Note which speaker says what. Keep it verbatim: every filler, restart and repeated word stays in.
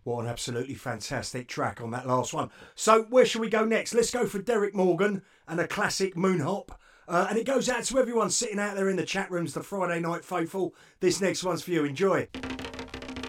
Speaker 1: What an absolutely fantastic track on that last one. So where shall we go next? Let's go for Derek Morgan and a classic Moon Hop. Uh, and it goes out to everyone sitting out there in the chat rooms, the Friday Night Faithful. This next one's for you. Enjoy.